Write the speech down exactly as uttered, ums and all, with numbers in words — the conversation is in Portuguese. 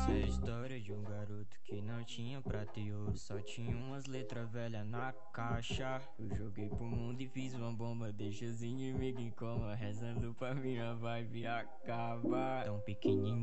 Essa é a história de um garoto que não tinha prata e ouro, só tinha umas letras velhas na caixa. Eu joguei pro mundo e fiz uma bomba, deixa os inimigos em coma, rezando pra minha vibe acabar. Tão pequenininho